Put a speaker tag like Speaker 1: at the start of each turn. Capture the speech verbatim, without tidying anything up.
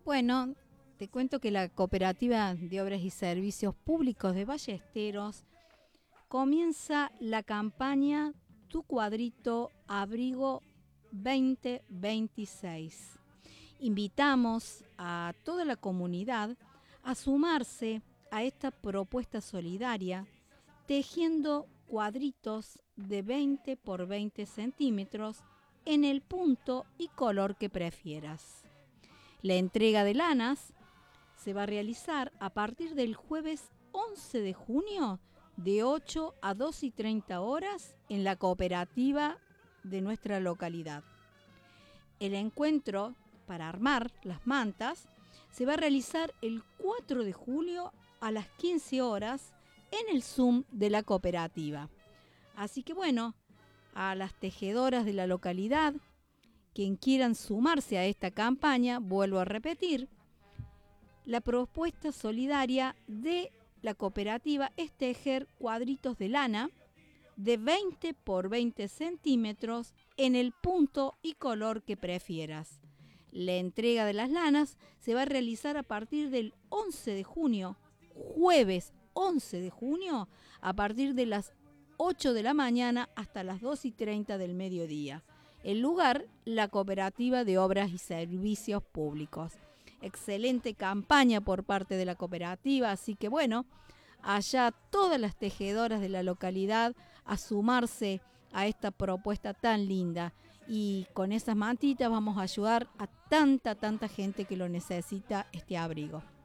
Speaker 1: Bueno, te cuento que la Cooperativa de Obras y Servicios Públicos de Ballesteros comienza la campaña Tu Cuadrito Abrigo veinte veintiséis. Invitamos a toda la comunidad a sumarse a esta propuesta solidaria tejiendo cuadritos de veinte por veinte centímetros en el punto y color que prefieras. La entrega de lanas se va a realizar a partir del jueves once de junio de ocho a dos y treinta horas en la cooperativa de nuestra localidad. El encuentro para armar las mantas se va a realizar el cuatro de julio a las quince horas en el Zoom de la cooperativa. Así que bueno, a las tejedoras de la localidad, quien quieran sumarse a esta campaña, vuelvo a repetir, la propuesta solidaria de la cooperativa es tejer cuadritos de lana de veinte por veinte centímetros en el punto y color que prefieras. La entrega de las lanas se va a realizar a partir del once de junio, jueves once de junio, a partir de las ocho de la mañana hasta las dos y treinta del mediodía. El lugar, la Cooperativa de Obras y Servicios Públicos. Excelente campaña por parte de la cooperativa, así que bueno, allá todas las tejedoras de la localidad a sumarse a esta propuesta tan linda. Y con esas mantitas vamos a ayudar a tanta, tanta gente que lo necesita este abrigo.